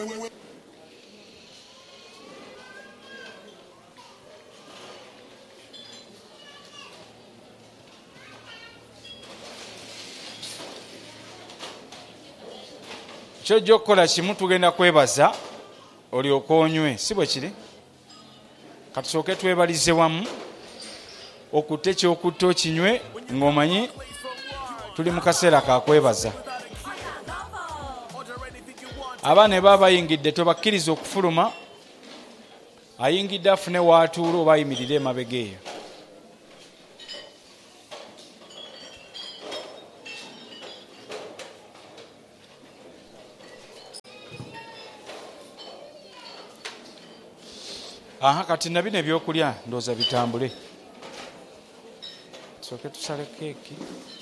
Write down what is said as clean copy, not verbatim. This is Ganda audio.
kyojja okukola kimu, tugenda kwebaza olyoke onywe, si bwe kiri? Katusooke twebalize wamu okutta ekyokutta okinywe ng'omanyi tuli mu kaseera ka kwebaza. Abaana ne baba bayingidde tobakkiriza okufuluma, ayingidde afune waatuula oba ayimirire emabega eyo. Kati na bino ebyokulya ndooza bitambule. Tusooke tusale keeki.